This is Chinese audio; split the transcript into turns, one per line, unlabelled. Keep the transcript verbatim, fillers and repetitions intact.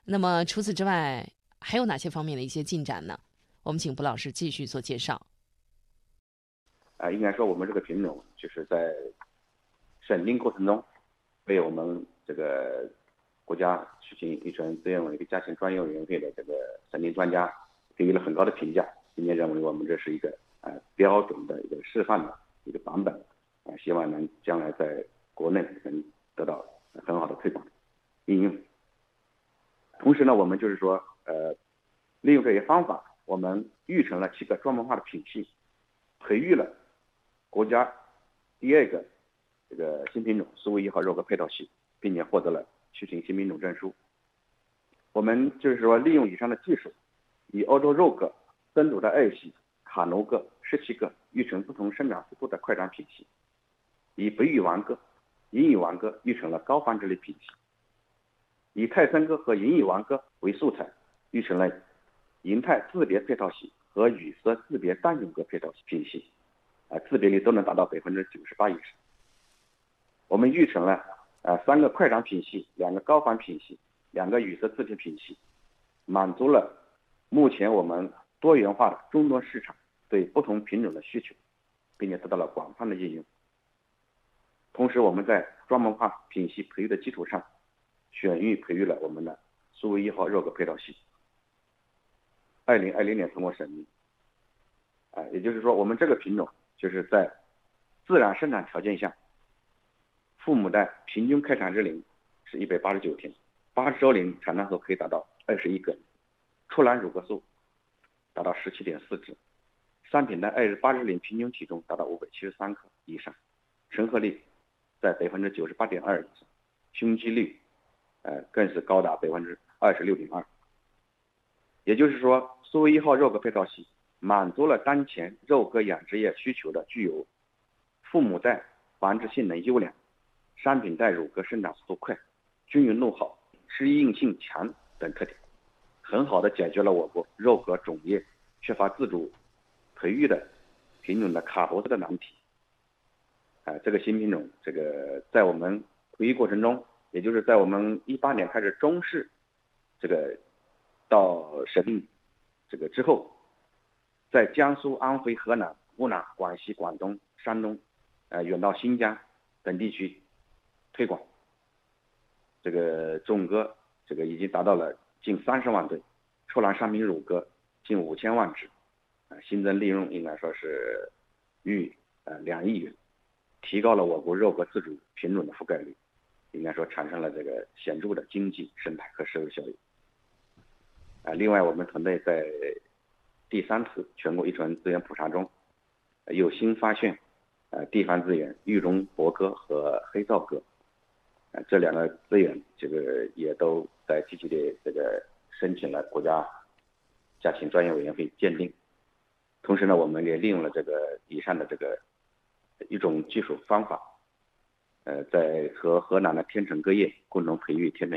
那么除此之外，还有哪些方面的一些进展呢？我们请卜老师继续做介绍。
啊、呃，应该说我们这个品种就是在审定过程中，被我们这个国家畜禽遗传资源委员会家禽专业委员会的这个审定专家给予了很高的评价，并且认为我们这是一个呃标准的一个示范的一个版本，啊、呃，希望能将来在国内能得到很好的推广应用。同时呢，我们就是说，呃，利用这些方法，我们育成了七个专门化的品系，培育了国家第二个这个新品种苏维一号肉鸽配套系，并且获得了畜禽新品种证书。我们就是说，利用以上的技术，以欧洲肉鸽、曾祖的二系、卡奴鸽十七个育成不同生长速度的快长品系，以北羽王鸽、银羽王鸽育成了高繁殖类品系，以泰森鸽和银羽王鸽为素材，育成了银泰自别配套系和羽色自别单种鸽配套品系，啊，自别率都能达到百分之九十八以上。我们育成了呃三个快长品系，两个高繁品系，两个羽色自别品系，满足了目前我们多元化的终端市场对不同品种的需求，并且得到了广泛的应用。同时，我们在专门化品系培育的基础上，选育培育了我们的苏维一号肉鸽配套系，二零二零年通过审议。啊，也就是说，我们这个品种就是在自然生产条件下，父母的平均开产日龄是一百八十九天，八十周龄产蛋后可以达到二十一个，出栏乳鸽数达到十七点四只，三品的二十八日龄平均体重达到五百七十三克以上，成活率在百分之九十八点二以上，胸肌率呃更是高达百分之二十六点二。也就是说，苏维一号肉鸽配套系满足了当前肉鸽养殖业需求的具有父母代繁殖性能优良、三品代乳鸽生长速度快、均匀路好、适应性强等特点，很好的解决了我国肉鸽种业缺乏自主培育的品种的卡脖子的难题。啊，这个新品种，这个在我们培育过程中，也就是在我们一八年开始中试，这个到审定这个之后，在江苏、安徽、河南、湖南、广西、广东、山东，呃，远到新疆等地区推广。这个种鸽，这个已经达到了近三十万对，出栏商品乳鸽近五千万只，啊，新增利润应该说是逾呃两亿元。提高了我国肉鸽自主品种的覆盖率，应该说产生了这个显著的经济、生态和社会效益。啊，另外我们团队在第三次全国遗传资源普查中，有新发现呃地方资源玉中博鸽和黑皂鸽，啊，这两个资源这个也都在积极的这个申请了国家家禽专业委员会鉴定。同时呢，我们也利用了这个以上的这个一种技术方法，呃，在和河南的天成鸽业共同培育天成